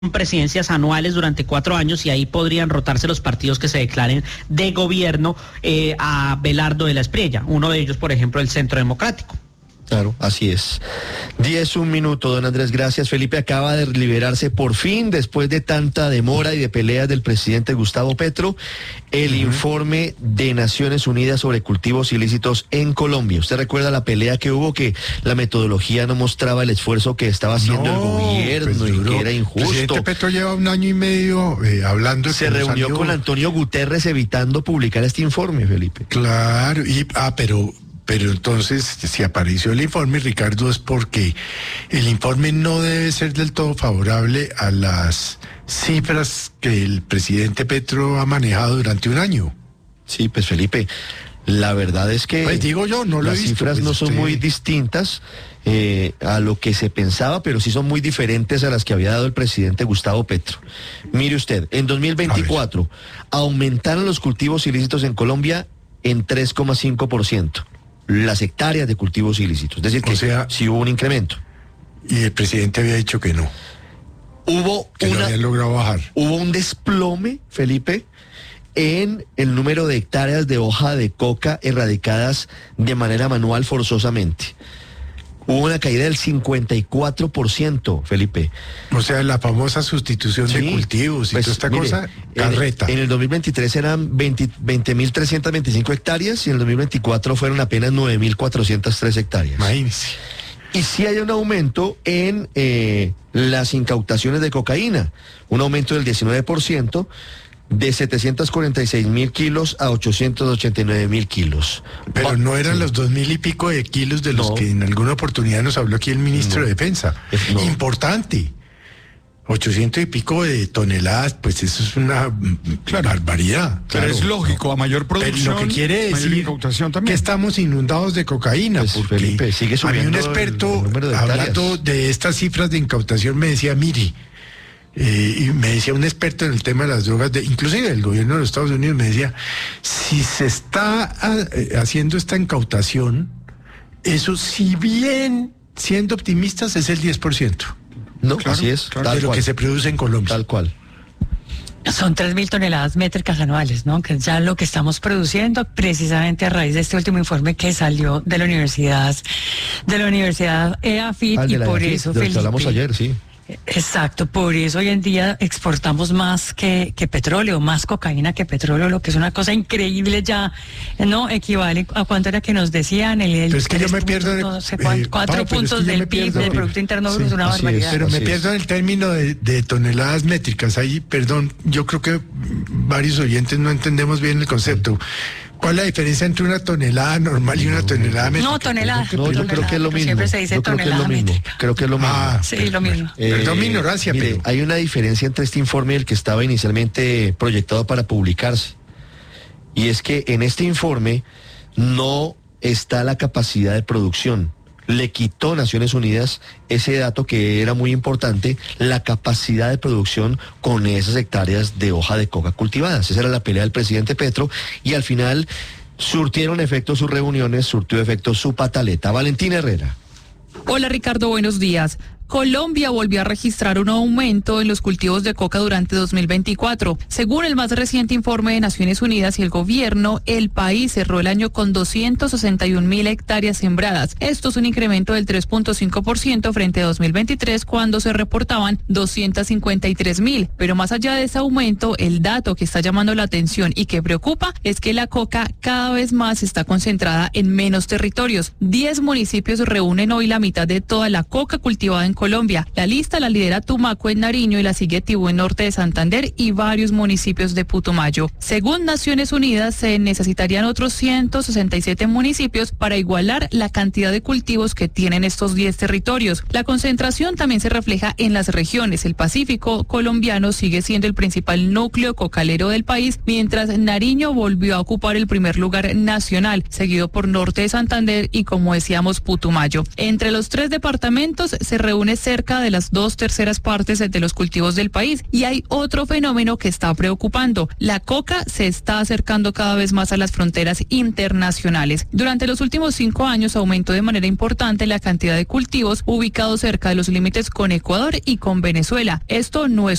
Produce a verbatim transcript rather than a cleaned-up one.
presidencias anuales durante cuatro años y ahí podrían rotarse los partidos que se declaren de gobierno eh, a Belardo de la Espriella, uno de ellos, por ejemplo, el Centro Democrático. Claro, así es. Diez, un minuto, don Andrés, gracias. Felipe, acaba de liberarse por fin, después de tanta demora y de peleas del presidente Gustavo Petro, el uh-huh. informe de Naciones Unidas sobre cultivos ilícitos en Colombia. ¿Usted recuerda la pelea que hubo, que la metodología no mostraba el esfuerzo que estaba haciendo no, el gobierno pues, y que era injusto? El presidente Petro lleva un año y medio eh, hablando... Se reunió salió... con Antonio Guterres evitando publicar este informe, Felipe. Claro, y ah, pero... Pero entonces, si apareció el informe, Ricardo, es porque el informe no debe ser del todo favorable a las cifras que el presidente Petro ha manejado durante un año. Sí, pues Felipe, la verdad es que... Pues digo yo, no lo he visto. Las cifras pues no son usted... muy distintas eh, a lo que se pensaba, pero sí son muy diferentes a las que había dado el presidente Gustavo Petro. Mire usted, en dos mil veinticuatro aumentaron los cultivos ilícitos en Colombia en tres coma cinco por ciento. Las hectáreas de cultivos ilícitos, es decir, que o sea, sí hubo un incremento. Y el presidente había dicho que no. Hubo que una, no habían logrado bajar. Hubo un desplome, Felipe, en el número de hectáreas de hoja de coca erradicadas de manera manual forzosamente. Hubo una caída del cincuenta y cuatro por ciento, Felipe. O sea, la famosa sustitución sí, de cultivos y pues, toda esta mire, cosa, carreta. En, en el dos mil veintitrés eran veinte mil trescientas veinticinco hectáreas y en el dos mil veinticuatro fueron apenas nueve mil cuatrocientas tres hectáreas. Imagínese. Y sí hay un aumento en eh, las incautaciones de cocaína, un aumento del diecinueve por ciento, de setecientos cuarenta y seis mil kilos a ochocientos ochenta y nueve mil kilos. Pero no eran sí. los dos mil y pico de kilos de los no. que en alguna oportunidad nos habló aquí el ministro no. de Defensa. No. Importante. ochocientos y pico de toneladas, pues eso es una claro. barbaridad. Pero claro. es lógico, a mayor producción, pero lo que quiere decir que estamos inundados de cocaína. Pues, porque Felipe, sigue había un experto el, el de hablando de estas cifras de incautación, me decía, mire, Eh, y me decía un experto en el tema de las drogas, de, inclusive del gobierno de los Estados Unidos, me decía, si se está a, eh, haciendo esta incautación, eso, si bien siendo optimistas, es el diez por ciento. No, claro, así es. Claro, de lo que se produce en Colombia. Tal cual. Son tres mil toneladas métricas anuales, ¿no? Que es ya lo que estamos produciendo precisamente a raíz de este último informe que salió de la universidad, de la universidad E A F I T, y por eso, Felipe, hablamos ayer, sí. Exacto, por eso hoy en día exportamos más que, que petróleo, más cocaína que petróleo, lo que es una cosa increíble ya, ¿no? Equivale a cuánto era que nos decían, el, el pero es que yo me pierdo puntos, no sé cuánto, eh, cuatro Pau, puntos es que del P I B, del Producto Interno Bruto, sí, una barbaridad. Es, pero me pierdo en el término de, de toneladas métricas, ahí, perdón, yo creo que varios oyentes no entendemos bien el concepto. ¿Cuál es la diferencia entre una tonelada normal y una tonelada métrica? No, tonelada. No, yo creo que es lo mismo. Siempre se dice yo creo que es lo mismo. métrica. Creo que es lo mismo. Ah, sí, lo mismo. Eh, Perdón mi ignorancia, mire, pero... hay una diferencia entre este informe y el que estaba inicialmente proyectado para publicarse. Y es que en este informe no está la capacidad de producción. Le quitó Naciones Unidas ese dato que era muy importante, la capacidad de producción con esas hectáreas de hoja de coca cultivadas. Esa era la pelea del presidente Petro y al final surtieron efecto sus reuniones, surtió efecto su pataleta. Valentina Herrera. Hola Ricardo, buenos días. Colombia volvió a registrar un aumento en los cultivos de coca durante dos mil veinticuatro. Según el más reciente informe de Naciones Unidas y el gobierno, el país cerró el año con doscientos sesenta y un mil hectáreas sembradas. Esto es un incremento del tres punto cinco por ciento frente a dos mil veintitrés, cuando se reportaban doscientos cincuenta y tres mil. Pero más allá de ese aumento, el dato que está llamando la atención y que preocupa es que la coca cada vez más está concentrada en menos territorios. Diez municipios reúnen hoy la mitad de toda la coca cultivada en Colombia. La lista la lidera Tumaco en Nariño y la sigue Tibú en norte de Santander y varios municipios de Putumayo. Según Naciones Unidas, se necesitarían otros ciento sesenta y siete municipios para igualar la cantidad de cultivos que tienen estos diez territorios. La concentración también se refleja en las regiones. El Pacífico colombiano sigue siendo el principal núcleo cocalero del país, mientras Nariño volvió a ocupar el primer lugar nacional, seguido por norte de Santander y, como decíamos, Putumayo. Entre los tres departamentos se reúne reúne cerca de las dos terceras partes de los cultivos del país. Y hay otro fenómeno que está preocupando. La coca se está acercando cada vez más a las fronteras internacionales. Durante los últimos cinco años aumentó de manera importante la cantidad de cultivos ubicados cerca de los límites con Ecuador y con Venezuela. Esto no es